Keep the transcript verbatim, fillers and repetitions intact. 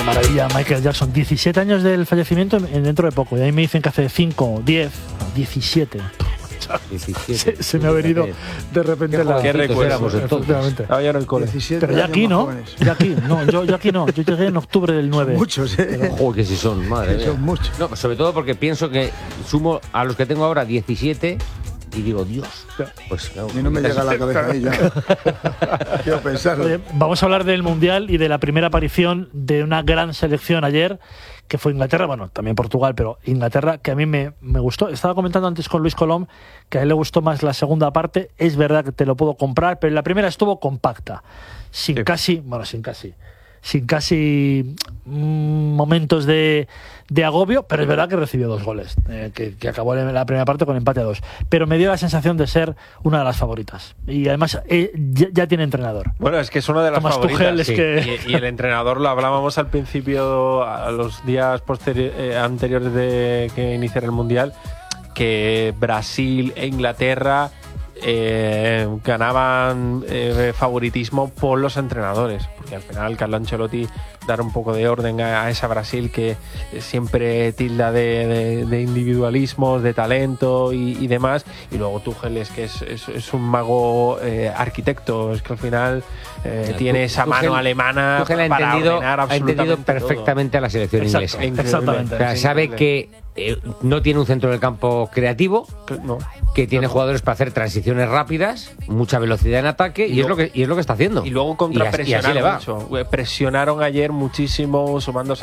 maravilla, Michael Jackson. diecisiete años del fallecimiento en, dentro de poco. Y ahí me dicen que hace cinco, diez, diecisiete. diecisiete. Se, se me ha venido de repente la... ¿Qué recuerdos? Efectivamente. Ah, ya no el cole. Pero ya aquí no, ya aquí, no, yo, yo aquí no. Yo llegué en octubre del nueve. Son muchos, ¿eh? Pero, joder, que si son, madre mía. Son muchos. No, sobre todo porque pienso que sumo a los que tengo ahora diecisiete y digo, Dios, pues claro. A mí no me llega a la cabeza ahí ya. Quiero pensarlo. Oye, vamos a hablar del Mundial y de la primera aparición de una gran selección ayer, que fue Inglaterra, bueno, también Portugal, pero Inglaterra, que a mí me, me gustó. Estaba comentando antes con Luis Colom que a él le gustó más la segunda parte. Es verdad que te lo puedo comprar, pero la primera estuvo compacta, sin sí. casi, bueno, sin casi, sin casi mmm, momentos de, de agobio, pero es verdad que recibió dos goles, eh, que, que acabó la primera parte con empate a dos. Pero me dio la sensación de ser una de las favoritas. Y además eh, ya, ya tiene entrenador. Bueno, es que es una de las Thomas favoritas. Tuchel, es sí. que... y, y el entrenador, lo hablábamos al principio, a los días posteri- eh, anteriores de que iniciara el Mundial, que Brasil e Inglaterra eh, ganaban eh, favoritismo por los entrenadores, porque al final Carlo Ancelotti dar un poco de orden a, a esa Brasil que siempre tilda de, de, de individualismos, de talento y, y demás, y luego Tuchel es que es, es, es un mago eh, arquitecto, es que al final eh, tiene esa Tuchel, mano alemana Tuchel ha para entendido, ordenar ha absolutamente entendido perfectamente todo. A la selección Exacto, inglesa. exactamente. O sea, sabe que eh, no tiene un centro del campo creativo, no, que tiene no. jugadores para hacer transiciones rápidas, mucha velocidad en ataque, y, y, luego, es, lo que, y es lo que está haciendo. Y luego contrapresionaron y así, y así le va. mucho. Presionaron ayer muchísimo, sumándose